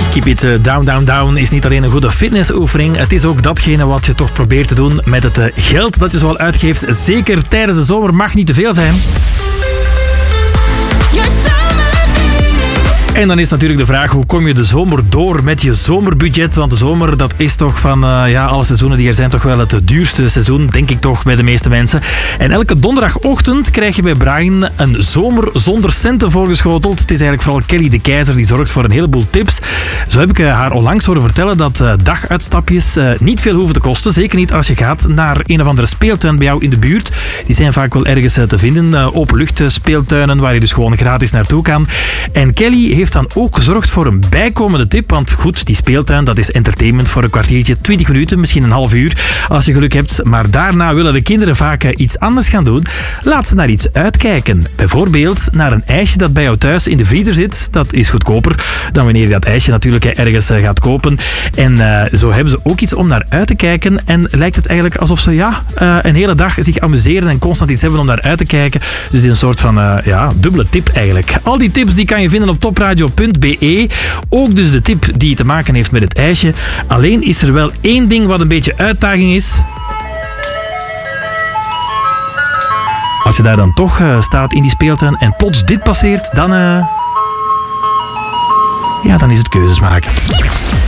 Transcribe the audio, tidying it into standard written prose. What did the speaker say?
Keep it down, down, down is niet alleen een goede fitnessoefening. Het is ook datgene wat je toch probeert te doen met het geld dat je zoal uitgeeft. Zeker tijdens de zomer mag niet te veel zijn. En dan is natuurlijk de vraag, hoe kom je de zomer door met je zomerbudget? Want de zomer, dat is toch van alle seizoenen die er zijn toch wel het duurste seizoen, denk ik toch bij de meeste mensen. En elke donderdagochtend krijg je bij Brian een zomer zonder centen voorgeschoteld. Het is eigenlijk vooral Kelly de Keizer die zorgt voor een heleboel tips. Zo heb ik haar onlangs horen vertellen dat daguitstapjes niet veel hoeven te kosten. Zeker niet als je gaat naar een of andere speeltuin bij jou in de buurt. Die zijn vaak wel ergens te vinden. Openlucht-speeltuinen waar je dus gewoon gratis naartoe kan. En Kelly heeft dan ook gezorgd voor een bijkomende tip. Want goed, die speeltuin, dat is entertainment voor een kwartiertje, 20 minuten, misschien een half uur, als je geluk hebt. Maar daarna willen de kinderen vaak iets anders gaan doen. Laat ze naar iets uitkijken. Bijvoorbeeld naar een ijsje dat bij jou thuis in de vriezer zit. Dat is goedkoper dan wanneer je dat ijsje natuurlijk ergens gaat kopen. En zo hebben ze ook iets om naar uit te kijken. En lijkt het eigenlijk alsof ze een hele dag zich amuseren en constant iets hebben om naar uit te kijken. Dus het is een soort van dubbele tip eigenlijk. Al die tips die kan je vinden op topradio.be. Ook dus de tip die te maken heeft met het ijsje. Alleen is er wel één ding wat een beetje uitdaging is. Als je daar dan toch staat in die speeltuin en plots dit passeert, dan is het keuzes maken.